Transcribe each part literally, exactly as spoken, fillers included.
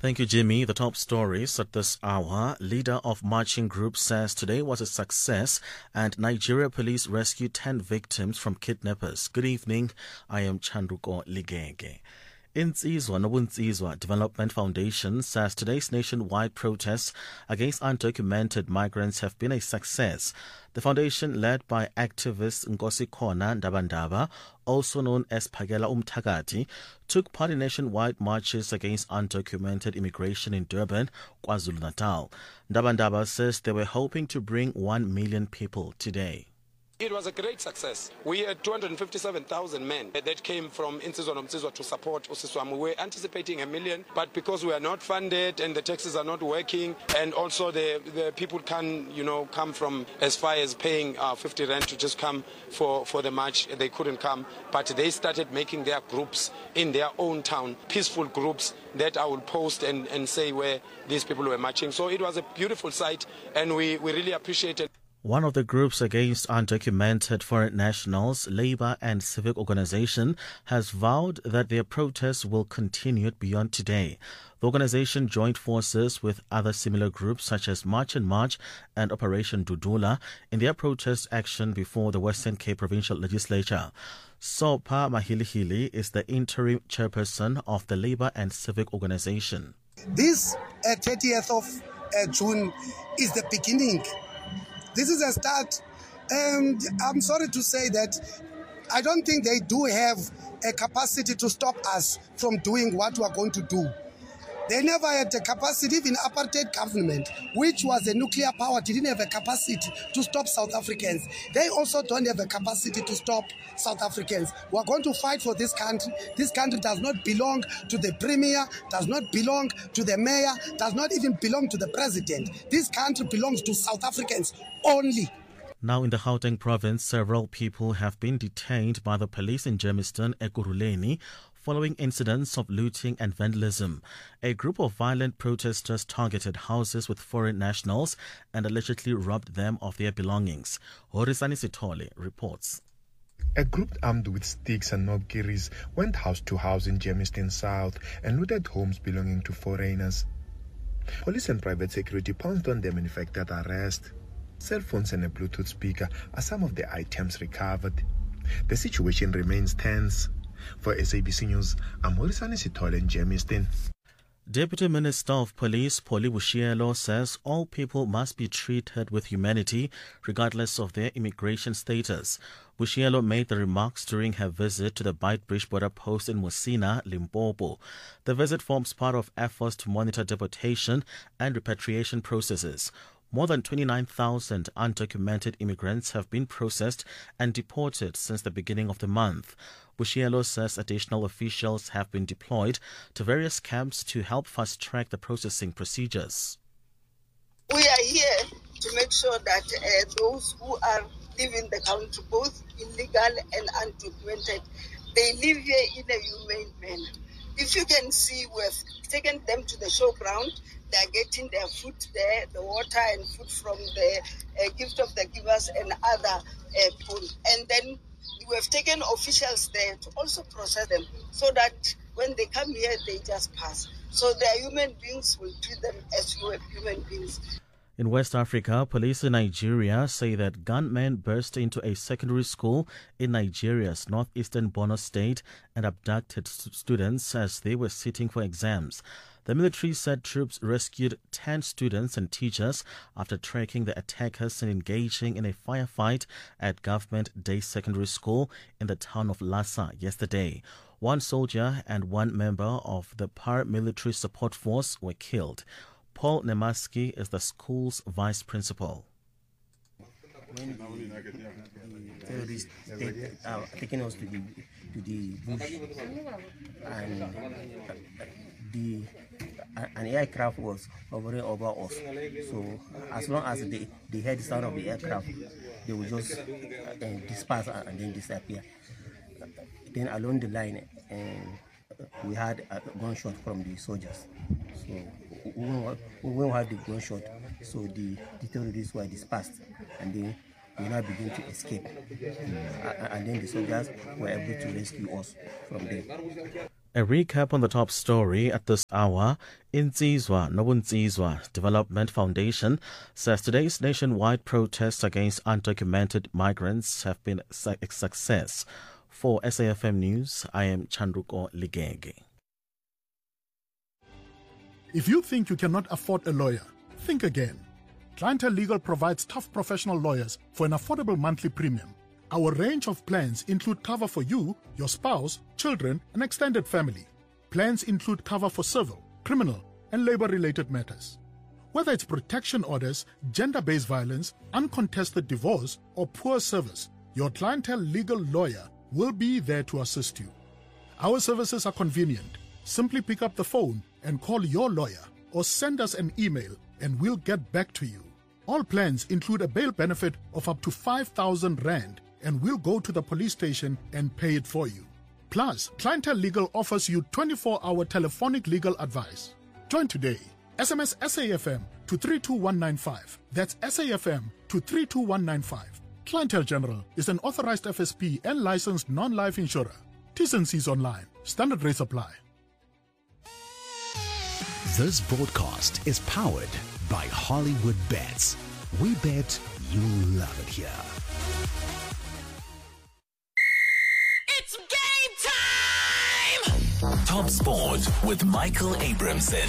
Thank you, Jimmy. The top stories at this hour. Leader of marching group says today was a success and Nigeria police rescued ten victims from kidnappers. Good evening. I am Chanduko Ligege. Insizwa Nobunsizwa Development Foundation says today's nationwide protests against undocumented migrants have been a success. The foundation, led by activist Nkosi Khona Ndabandaba, also known as Phakela Umthakathi, took part in nationwide marches against undocumented immigration in Durban, KwaZulu-Natal. Ndabandaba says they were hoping to bring one million people today. It was a great success. We had two hundred fifty-seven thousand men that came from Insizwa Nomsizwa to support Usiswam. We were anticipating a million, but because we are not funded and the taxes are not working, and also the, the people can, you know, come from as far as paying uh, fifty rand to just come for, for the march, they couldn't come. But they started making their groups in their own town, peaceful groups that I will post and, and say where these people were marching. So it was a beautiful sight, and we, we really appreciate it. One of the groups against undocumented foreign nationals, Labour and Civic Organization, has vowed that their protests will continue beyond today. The organization joined forces with other similar groups such as March and March and Operation Dudula in their protest action before the Western Cape Provincial Legislature. Sopa Mahilihili is the interim chairperson of the Labour and Civic Organization. This uh, thirtieth of uh, June is the beginning. This is a start, and I'm sorry to say that I don't think they do have a capacity to stop us from doing what we are going to do. They never had the capacity, even apartheid government, which was a nuclear power, didn't have a capacity to stop South Africans. They also don't have a capacity to stop South Africans. We are going to fight for this country. This country does not belong to the premier, does not belong to the mayor, does not even belong to the president. This country belongs to South Africans only. Now in the Gauteng province, several people have been detained by the police in Germiston, Ekurhuleni, following incidents of looting and vandalism. A group of violent protesters targeted houses with foreign nationals and allegedly robbed them of their belongings. Horisani Sithole reports. A group armed with sticks and knobkerries went house to house in Germiston South and looted homes belonging to foreigners. Police and private security pounced on them and effected arrest. Cell phones and a Bluetooth speaker are some of the items recovered. The situation remains tense. For S A B C News, I'm Horisani Sithole in Germiston. Deputy Minister of Police Pholi Bushielo says all people must be treated with humanity regardless of their immigration status. Bushielo made the remarks during her visit to the Beitbridge border post in Musina, Limpopo. The visit forms part of efforts to monitor deportation and repatriation processes. More than twenty-nine thousand undocumented immigrants have been processed and deported since the beginning of the month. Bushielo says additional officials have been deployed to various camps to help fast-track the processing procedures. We are here to make sure that uh, those who are living the country, both illegal and undocumented, they live here in a humane manner. If you can see, we've taken them to the showground. They are getting their food there, the water and food from the uh, gift of the givers and other uh, people. And then we have taken officials there to also process them so that when they come here, they just pass. So they are human beings, will treat them as human beings. In West Africa, police in Nigeria say that gunmen burst into a secondary school in Nigeria's northeastern Borno state and abducted students as they were sitting for exams. The military said troops rescued ten students and teachers after tracking the attackers and engaging in a firefight at Government Day Secondary School in the town of Lassa yesterday. One soldier and one member of the paramilitary support force were killed. Paul Nemaski is the school's vice principal. When the terrorists take, uh, taken us to the to the bush, and uh, the uh, an aircraft was hovering over us. So as long as they, they heard the sound of the aircraft, they would just uh, disperse and then disappear. Then along the line, uh, we had a gunshot from the soldiers. So when we had the gunshot, so the, the terrorists were dispersed, and then we now begin to escape. Uh, and then the soldiers were able to rescue us from them. A recap on the top story at this hour. Insizwa Nobunzizwa Development Foundation says today's nationwide protests against undocumented migrants have been a success. For S A F M News, I am Chandruko Ligege. If you think you cannot afford a lawyer, think again. Clientele Legal provides tough professional lawyers for an affordable monthly premium. Our range of plans include cover for you, your spouse, children, and extended family. Plans include cover for civil, criminal, and labor-related matters. Whether it's protection orders, gender-based violence, uncontested divorce, or poor service, your Clientele Legal lawyer will be there to assist you. Our services are convenient. Simply pick up the phone and call your lawyer or send us an email and we'll get back to you. All plans include a bail benefit of up to five thousand rand and we'll go to the police station and pay it for you. Plus, Clientele Legal offers you twenty-four hour telephonic legal advice. Join today. S M S S A F M to three two one nine five. That's S A F M to three two one nine five. Clientele General is an authorized F S P and licensed non-life insurer. T's and C's online. Standard rates apply. This broadcast is powered by Hollywood Bets. We bet you'll love it here. It's game time! Top Sport with Michael Abramson.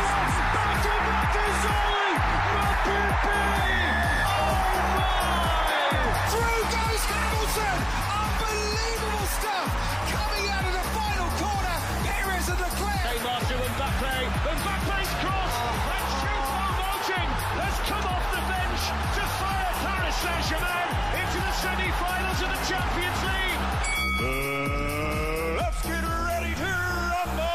Through goes Hamilton! Unbelievable stuff coming out of the final corner. Perez and Leclerc. Hey, Marshall and Mbappe. Mbappe's cross. And Choupo-Moting has come off the bench to fire Paris Saint-Germain into the semi-finals of the Champions League. Uh, let's get ready to rumble!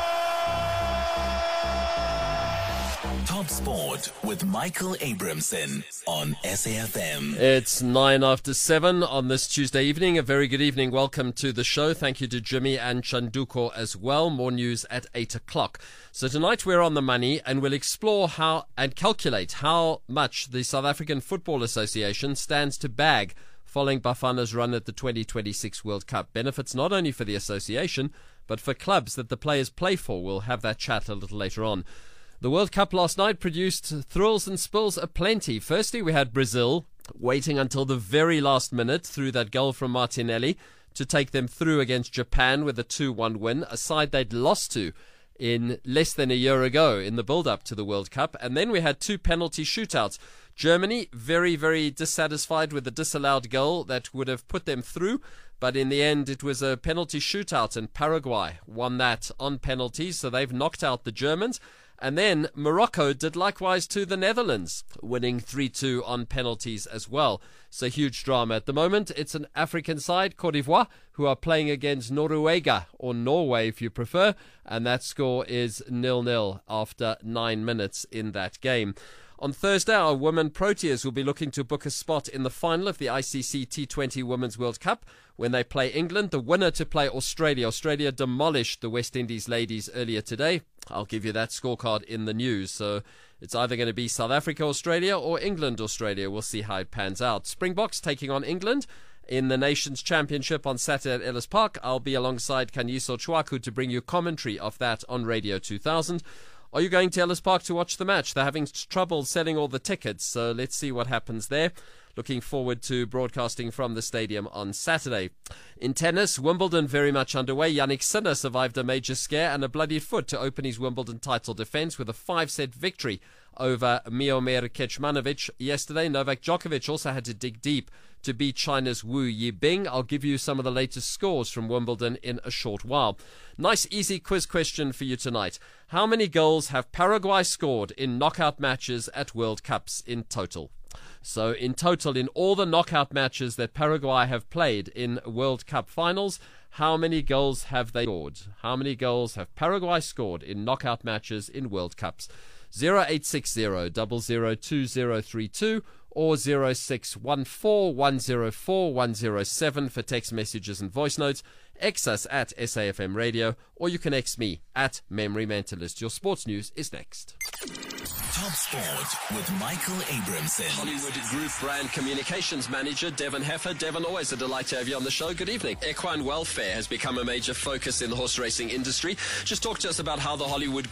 Top Sport with Michael Abramson on S A F M. It's nine after seven on this Tuesday evening. A very good evening. Welcome to the show. Thank you to Jimmy and Chanduko as well. More news at eight o'clock. So tonight we're on the money and we'll explore how and calculate how much the South African Football Association stands to bag following Bafana's run at the twenty twenty-six World Cup. Benefits not only for the association, but for clubs that the players play for. We'll have that chat a little later on. The World Cup last night produced thrills and spills aplenty. Firstly, we had Brazil waiting until the very last minute through that goal from Martinelli to take them through against Japan with a two one win, a side they'd lost to in less than a year ago in the build-up to the World Cup. And then we had two penalty shootouts. Germany, very, very dissatisfied with the disallowed goal that would have put them through. But in the end, it was a penalty shootout, and Paraguay won that on penalties. So they've knocked out the Germans. And then Morocco did likewise to the Netherlands, winning three two on penalties as well. So huge drama. At the moment, it's an African side, Côte d'Ivoire, who are playing against Noruega, or Norway if you prefer. And that score is nil nil after nine minutes in that game. On Thursday, our women Proteas will be looking to book a spot in the final of the I C C T twenty Women's World Cup when they play England, the winner to play Australia. Australia demolished the West Indies ladies earlier today. I'll give you that scorecard in the news. So it's either going to be South Africa, Australia or England, Australia. We'll see how it pans out. Springboks taking on England in the Nations Championship on Saturday at Ellis Park. I'll be alongside Kanyiso Chwaku to bring you commentary of that on Radio two thousand. Are you going to Ellis Park to watch the match? They're having trouble selling all the tickets, so let's see what happens there. Looking forward to broadcasting from the stadium on Saturday. In tennis, Wimbledon very much underway. Jannik Sinner survived a major scare and a bloodied foot to open his Wimbledon title defense with a five-set victory over Miomir Kecmanovic yesterday. Novak Djokovic also had to dig deep to beat China's Wu Yibing. I'll give you some of the latest scores from Wimbledon in a short while. Nice, easy quiz question for you tonight. How many goals have Paraguay scored in knockout matches at World Cups in total? So in total, in all the knockout matches that Paraguay have played in World Cup finals, how many goals have they scored? How many goals have Paraguay scored in knockout matches in World Cups? zero eight six zero, zero zero two zero three two or zero six one four one zero four one zero seven for text messages and voice notes. X us at S A F M Radio, or you can X me at Memory Mentalist. Your sports news is next. Top Sport with Michael Abramson. Hollywood Group Brand Communications Manager Devon Heffer. Devon, always a delight to have you on the show. Good evening. Equine welfare has become a major focus in the horse racing industry. Just talk to us about how the Hollywood Group